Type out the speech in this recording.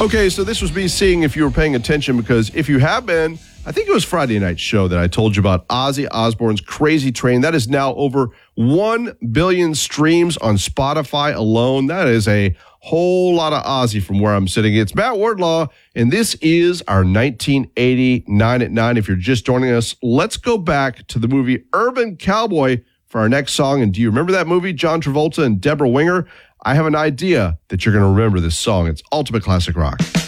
Okay, so this was me seeing if you were paying attention, because if you have been, I think it was Friday night's show that I told you about Ozzy Osbourne's Crazy Train. That is now over 1 billion streams on Spotify alone. That is a whole lot of Ozzy from where I'm sitting. It's Matt Wardlaw, and this is our 1989 at 9. If you're just joining us, let's go back to the movie Urban Cowboy for our next song. And do you remember that movie, John Travolta and Deborah Winger? I have an idea that you're going to remember this song. It's Ultimate Classic Rock.